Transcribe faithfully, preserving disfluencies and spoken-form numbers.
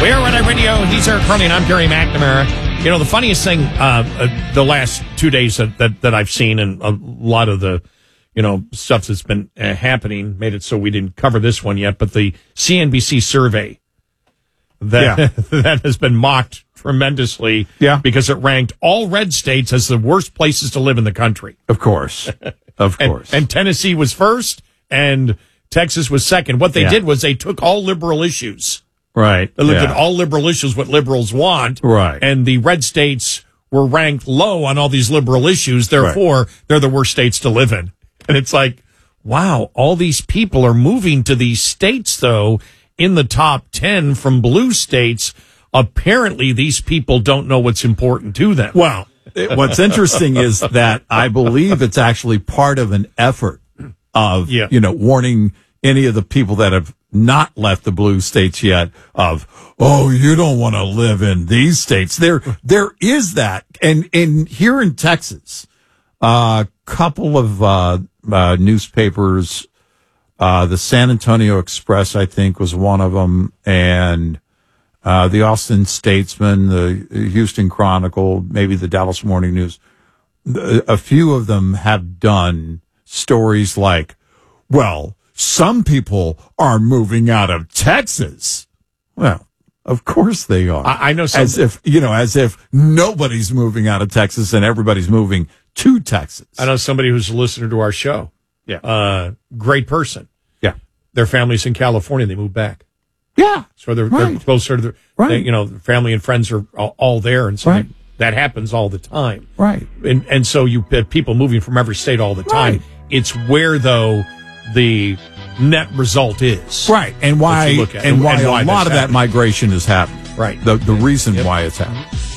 We are Red Eye Radio. He's Eric Carney, and I'm Gary McNamara. You know, the funniest thing uh, uh, the last two days that, that, that I've seen, and a lot of the, you know, stuff that's been uh, happening, made it so we didn't cover this one yet, but the C N B C survey that yeah. that has been mocked tremendously yeah. because it ranked all red states as the worst places to live in the country. Of course. Of and, course. And Tennessee was first, and Texas was second. What they yeah. did was they took all liberal issues. Right. They looked yeah. at all liberal issues, what liberals want. Right. And the red states were ranked low on all these liberal issues. Therefore, right. they're the worst states to live in. And it's like, wow, all these people are moving to these states, though, in the top ten from blue states. Apparently, these people don't know what's important to them. Well, what's interesting is that I believe it's actually part of an effort of, yeah. you know, warning any of the people that have not left the blue states yet of, oh, you don't want to live in these states. There, there is that. And, and here in Texas, a uh, couple of, uh, uh, newspapers, uh, the San Antonio Express, I think, was one of them. And, uh, the Austin Statesman, the Houston Chronicle, maybe the Dallas Morning News. A few of them have done stories like, well, some people are moving out of Texas. Well, of course they are. I, I know some, as if, you know, as if nobody's moving out of Texas and everybody's moving to Texas. I know somebody who's a listener to our show. Yeah. Uh, great person. Yeah. Their family's in California. They moved back. Yeah. So they're, right. they're closer to the, right. they, you know, the family and friends are all, all there. And so right. they, that happens all the time. Right. And, and so you have people moving from every state all the time. Right. It's where, though, the net result is. Right. And why, and, and why and why a lot of that happening. migration is happening. Right. The, the reason yep. why it's happening.